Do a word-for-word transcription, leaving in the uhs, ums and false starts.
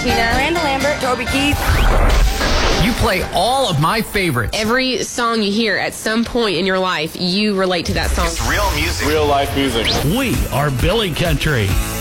Tina, Miranda Lambert, Toby Keith. You play all of my favorites. Every song you hear at some point in your life, you relate to that song. It's real music. Real life music. We are Billy Country.